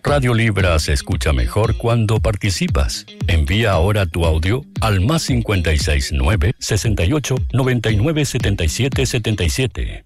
Radio Libra se escucha mejor cuando participas. Envía ahora tu audio al +569 68 99 77 77.